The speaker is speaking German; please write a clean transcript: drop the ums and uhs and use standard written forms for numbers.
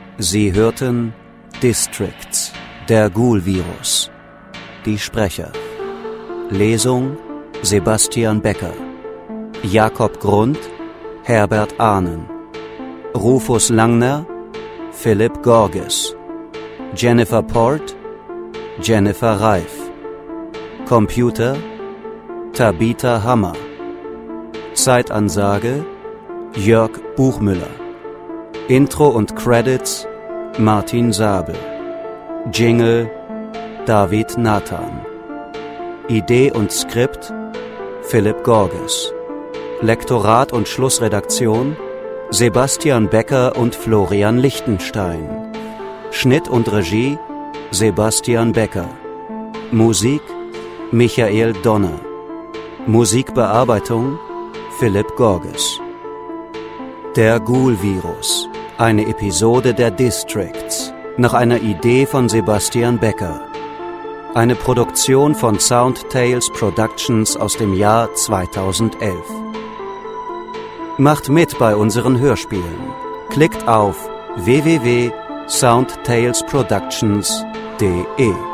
Sie hörten Districts, der Ghoul-Virus. Die Sprecher: Lesung Sebastian Becker, Jakob Grund, Herbert Ahnen, Rufus Langner, Philipp Gorges, Jennifer Port, Jennifer Reif, Computer Tabitha Hammer, Zeitansage Jörg Buchmüller, Intro und Credits Martin Sabel, Jingle David Nathan, Idee und Skript Philipp Gorges, Lektorat und Schlussredaktion Sebastian Becker und Florian Lichtenstein, Schnitt und Regie Sebastian Becker, Musik Michael Donner, Musikbearbeitung Philipp Gorges. Der Ghoul-Virus, eine Episode der Districts, nach einer Idee von Sebastian Becker. Eine Produktion von Sound Tales Productions aus dem Jahr 2011. Macht mit bei unseren Hörspielen. Klickt auf www.soundtalesproductions.de.